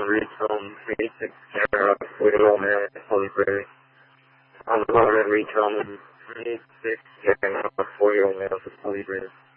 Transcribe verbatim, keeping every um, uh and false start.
on retail, he takes care of four-year-old male at Holy Prairie. On the lower end retail, he takes care of four-year-old male at Holy Prairie.